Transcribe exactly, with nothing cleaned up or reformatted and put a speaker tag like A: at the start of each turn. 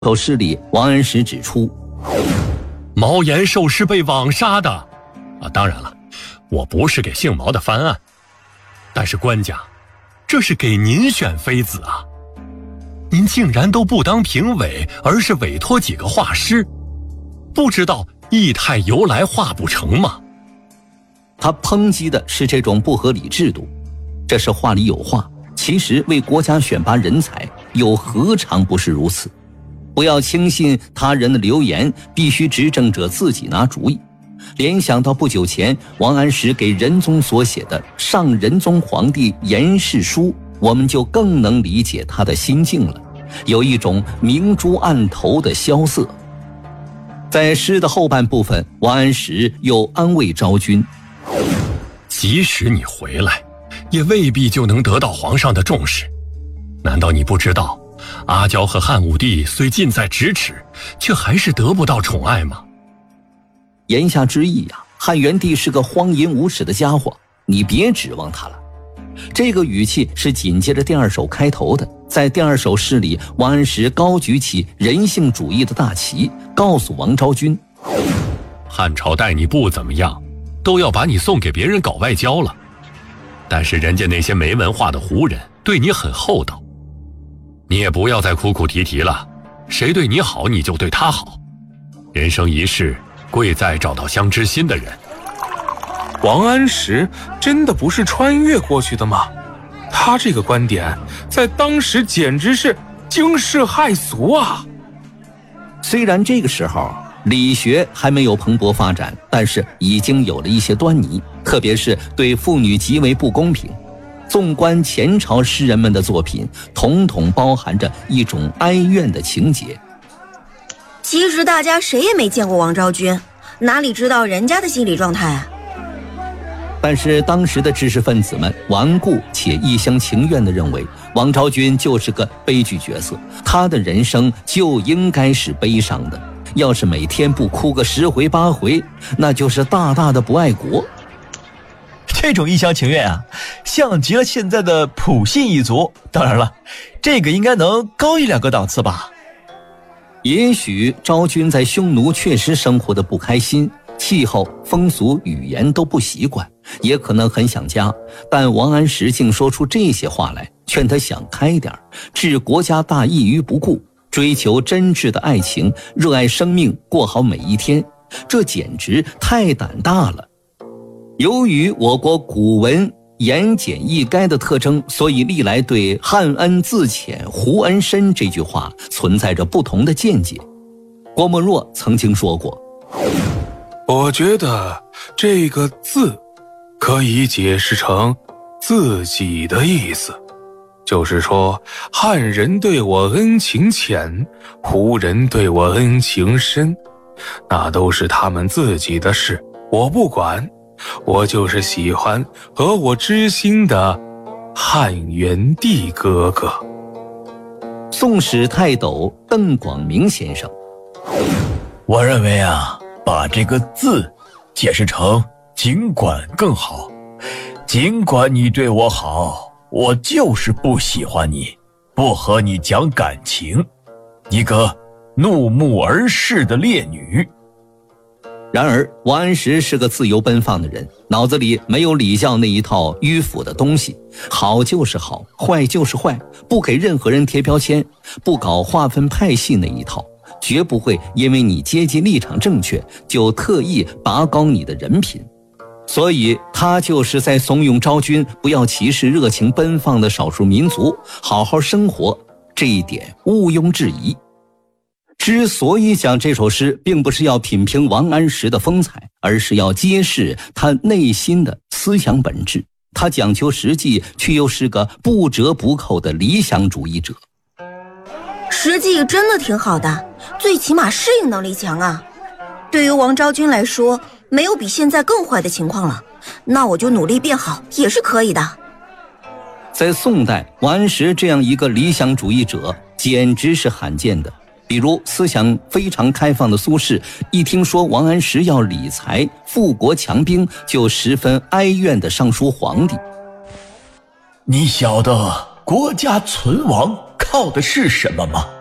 A: 口诗里，王安石指出，
B: 毛延寿是被网杀的啊，当然了，我不是给姓毛的翻案，但是官家，这是给您选妃子啊，您竟然都不当评委，而是委托几个画师，不知道义态由来画不成吗？
A: 他抨击的是这种不合理制度，这是话里有话，其实为国家选拔人才，又何尝不是如此？不要轻信他人的流言，必须执政者自己拿主意。联想到不久前王安石给仁宗所写的《上仁宗皇帝言事书》，我们就更能理解他的心境了，有一种明珠暗投的萧瑟。在诗的后半部分，王安石又安慰昭君，
B: 即使你回来，也未必就能得到皇上的重视。难道你不知道，阿娇和汉武帝虽近在咫尺，却还是得不到宠爱吗？
A: 言下之意呀、啊，汉元帝是个荒淫无耻的家伙，你别指望他了。这个语气是紧接着第二首开头的，在第二首诗里，王安石高举起人性主义的大旗，告诉王昭君，
B: 汉朝待你不怎么样，都要把你送给别人搞外交了，但是人家那些没文化的胡人对你很厚道，你也不要再哭哭啼啼了，谁对你好你就对他好，人生一世，贵在找到相知心的人。
C: 王安石真的不是穿越过去的吗？他这个观点在当时简直是惊世骇俗啊！
A: 虽然这个时候理学还没有蓬勃发展，但是已经有了一些端倪，特别是对妇女极为不公平。纵观前朝诗人们的作品，统统包含着一种哀怨的情节。
D: 其实大家谁也没见过王昭君，哪里知道人家的心理状态啊？
A: 但是当时的知识分子们顽固且一厢情愿地认为，王昭君就是个悲剧角色，她的人生就应该是悲伤的。要是每天不哭个十回八回，那就是大大的不爱国。
E: 这种一厢情愿啊，像极了现在的普信一族。当然了，这个应该能高一两个档次吧。
A: 也许昭君在匈奴确实生活的不开心，气候、风俗、语言都不习惯，也可能很想家，但王安石竟说出这些话来，劝他想开点，置国家大义于不顾，追求真挚的爱情，热爱生命，过好每一天，这简直太胆大了。由于我国古文言简意赅的特征，所以历来对汉恩自浅，胡恩深这句话存在着不同的见解。郭沫若曾经说过，
C: 我觉得这个字可以解释成自己的意思，就是说汉人对我恩情浅，胡人对我恩情深，那都是他们自己的事，我不管，我就是喜欢和我知心的汉元帝哥哥。
A: 宋史泰斗邓广明先生，
E: 我认为啊，把这个字解释成尽管更好，尽管你对我好，我就是不喜欢你，不和你讲感情，一个怒目而视的烈女。
A: 然而王安石是个自由奔放的人，脑子里没有礼教那一套迂腐的东西，好就是好，坏就是坏，不给任何人贴标签，不搞划分派系那一套，绝不会因为你阶级立场正确就特意拔高你的人品。所以他就是在怂恿昭君不要歧视热情奔放的少数民族，好好生活，这一点毋庸置疑。之所以讲这首诗，并不是要品评王安石的风采，而是要揭示他内心的思想本质。他讲求实际，却又是个不折不扣的理想主义者。
D: 实际真的挺好的，最起码适应能力强啊。对于王昭君来说，没有比现在更坏的情况了，那我就努力变好也是可以的。
A: 在宋代，王安石这样一个理想主义者简直是罕见的。比如思想非常开放的苏轼，一听说王安石要理财、富国强兵，就十分哀怨地上书皇帝。
E: 你晓得国家存亡靠的是什么吗？